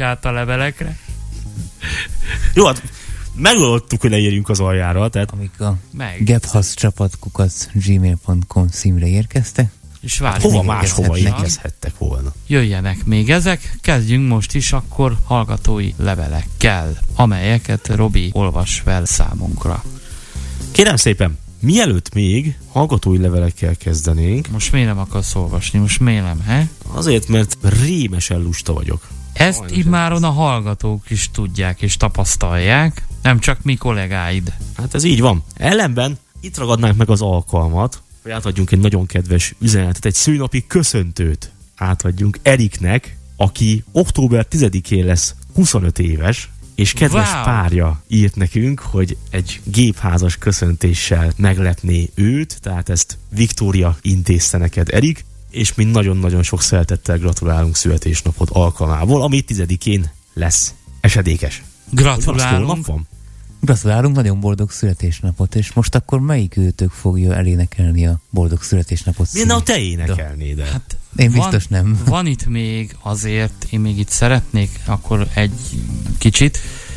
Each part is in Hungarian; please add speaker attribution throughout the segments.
Speaker 1: át a levelekre.
Speaker 2: Jó, hát megoldottuk, hogy leírjunk az aljára, tehát...
Speaker 3: Amik a gebhaszcsapatkukac@gmail.com címre érkeztek.
Speaker 1: És várjuk.
Speaker 2: Hova máshova érkezhettek volna.
Speaker 1: Jöjjenek még ezek, kezdjünk most is akkor hallgatói levelekkel, amelyeket Robi olvas fel számunkra.
Speaker 2: Kérem szépen, mielőtt még hallgatói levelekkel kezdenénk...
Speaker 1: Most miért nem akarsz olvasni? Most miért nem, he?
Speaker 2: Azért, mert rémesen lusta vagyok.
Speaker 1: Ezt immáron a hallgatók is tudják és tapasztalják, nem csak mi kollégáid.
Speaker 2: Hát ez így van. Ellenben itt ragadnánk meg az alkalmat, hogy átadjunk egy nagyon kedves üzenetet, egy szülinapi köszöntőt átadjunk Eriknek, aki október 10-én lesz 25 éves, és kedves párja írt nekünk, hogy egy gépházas köszöntéssel meglepné őt, tehát ezt Viktória intézte neked, Erik, és mi nagyon-nagyon sok szeretettel gratulálunk születésnapod alkalmából, ami 10-én lesz esedékes.
Speaker 1: Gratulálunk!
Speaker 3: Gratulálunk, nagyon boldog születésnapot, és most akkor melyik őtök fogja elénekelni a boldog születésnapot?
Speaker 2: Milyen a te énekelnéd el?
Speaker 3: Hát, én biztos nem.
Speaker 1: Van itt még azért, én még itt szeretnék akkor egy kicsit,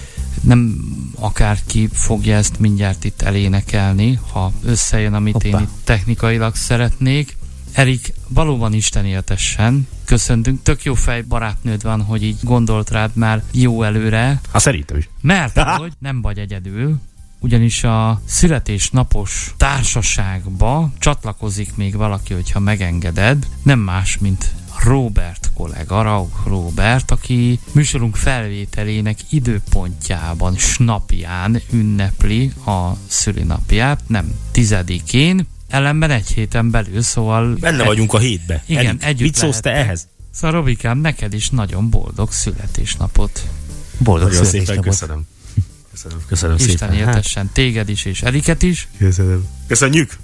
Speaker 1: nem akárki fogja ezt mindjárt itt elénekelni, ha összejön, amit én itt technikailag szeretnék. Erik, valóban Isten éltessen, köszöntünk, tök jó fej barátnőd van, hogy így gondolt rád már jó előre.
Speaker 2: Hát szerintem is.
Speaker 1: Mert hogy nem vagy egyedül, ugyanis a születésnapos társaságba csatlakozik még valaki, hogyha megengeded, nem más, mint Róbert kollega, Rauch Róbert, aki műsorunk felvételének időpontjában, napján ünnepli a szülinapját, nem 10-én, ellenben egy héten belül, szóval...
Speaker 2: Benne vagyunk a hétbe.
Speaker 1: Igen,
Speaker 2: Erik,
Speaker 1: együtt
Speaker 2: mit szólsz te ehhez?
Speaker 1: Szóval Robikám, neked is nagyon boldog születésnapot.
Speaker 3: Boldog
Speaker 2: nagyon
Speaker 3: születésnapot.
Speaker 2: Szépen köszönöm. Köszönöm
Speaker 1: Isten
Speaker 2: szépen.
Speaker 1: éltessen téged is, és Eriket is.
Speaker 2: Köszönöm. Köszönjük!